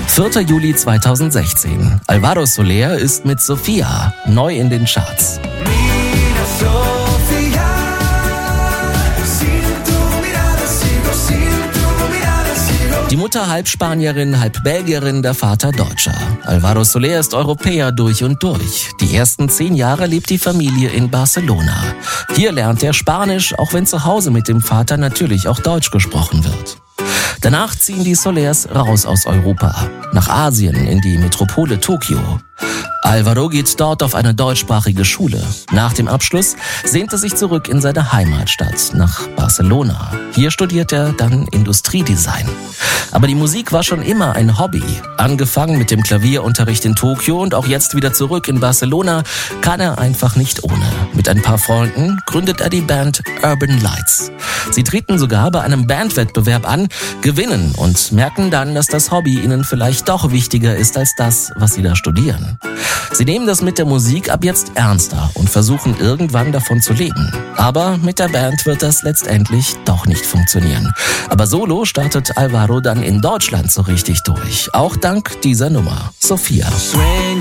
4. Juli 2016. Álvaro Soler ist mit Sofia neu in den Charts. Die Mutter halb Spanierin, halb Belgierin, der Vater Deutscher. Álvaro Soler ist Europäer durch und durch. Die ersten 10 Jahre lebt die Familie in Barcelona. Hier lernt er Spanisch, auch wenn zu Hause mit dem Vater natürlich auch Deutsch gesprochen wird. Danach ziehen die Solers raus aus Europa, nach Asien, in die Metropole Tokio. Álvaro geht dort auf eine deutschsprachige Schule. Nach dem Abschluss sehnt er sich zurück in seine Heimatstadt, nach Barcelona. Hier studiert er dann Industriedesign. Aber die Musik war schon immer ein Hobby. Angefangen mit dem Klavierunterricht in Tokio und auch jetzt wieder zurück in Barcelona, kann er einfach nicht ohne. Mit ein paar Freunden gründet er die Band Urban Lights. Sie treten sogar bei einem Bandwettbewerb an, gewinnen und merken dann, dass das Hobby ihnen vielleicht doch wichtiger ist als das, was sie da studieren. Sie nehmen das mit der Musik ab jetzt ernster und versuchen irgendwann davon zu leben. Aber mit der Band wird das letztendlich doch nicht funktionieren. Aber solo startet Álvaro dann in Deutschland so richtig durch. Auch dank dieser Nummer, Sofia.